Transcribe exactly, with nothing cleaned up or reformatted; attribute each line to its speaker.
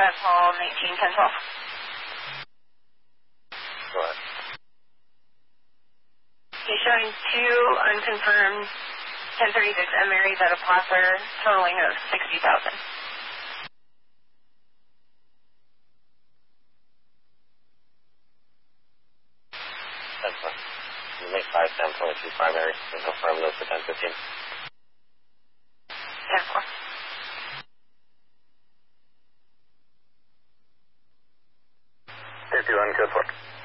Speaker 1: uh, call nineteen ten twelve.
Speaker 2: Go ahead.
Speaker 1: He's showing two unconfirmed ten thirty-six M Marys at a Placer, totaling of sixty thousand.
Speaker 2: That's fine. You make five ten twenty-two primary and confirm those for ten fifteen.
Speaker 1: ten four.
Speaker 2: fifty-one, code four.